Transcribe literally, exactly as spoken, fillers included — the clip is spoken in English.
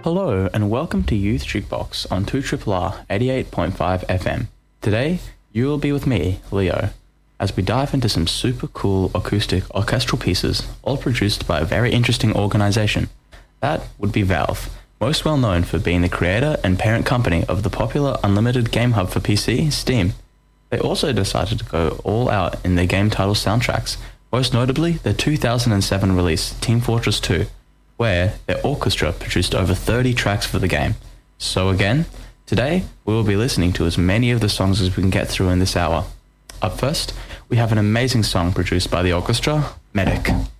Hello and welcome to Youth Jukebox on two R R R eighty-eight point five F M. Today, you will be with me, Leo, as we dive into some super cool acoustic orchestral pieces, all produced by a very interesting organisation. That would be Valve, most well known for being the creator and parent company of the popular unlimited game hub for P C, Steam. They also decided to go all out in their game title soundtracks, most notably their two thousand seven release Team Fortress two, where their orchestra produced over thirty tracks for the game. So again, today we will be listening to as many of the songs as we can get through in this hour. Up first, we have an amazing song produced by the orchestra, Medic.